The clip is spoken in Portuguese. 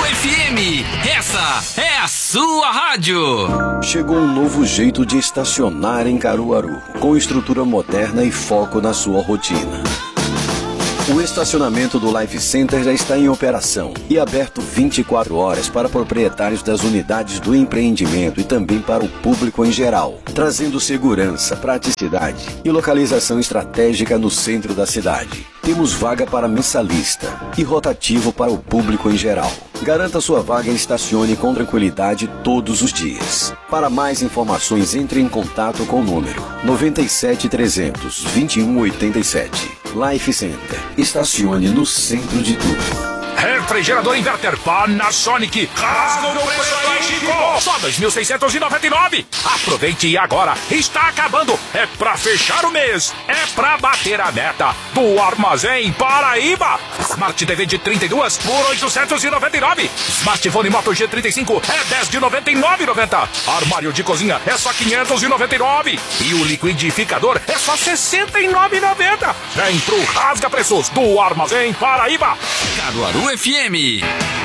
FM, essa é a sua rádio. Chegou um novo jeito de estacionar em Caruaru, com estrutura moderna e foco na sua rotina. O estacionamento do Life Center já está em operação e aberto 24 horas para proprietários das unidades do empreendimento e também para o público em geral, trazendo segurança, praticidade e localização estratégica no centro da cidade. Temos vaga para mensalista e rotativo para o público em geral. Garanta sua vaga e estacione com tranquilidade todos os dias. Para mais informações, entre em contato com o número 97 300 2187. Life Center. Estacione no centro de tudo. Refrigerador Inverter Panasonic. Rasga o preço aí, Chico. Só 2.699. Aproveite agora. Está acabando. É pra fechar o mês. É pra bater a meta do Armazém Paraíba. Smart TV de 32 por 899. Smartphone Moto G35 é 10 de 99,90. Armário de cozinha é só 599. E o liquidificador é só 69,90. Vem pro Rasga Preços do Armazém Paraíba. Caruaru FM.